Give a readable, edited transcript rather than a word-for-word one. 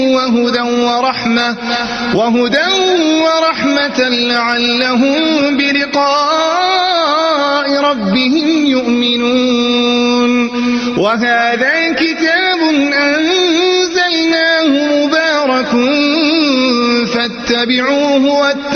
وهدى ورحمة لعلهم بلقاء ربهم يؤمنون وهذا كتاب أنزلناه مبارك فاتبعوه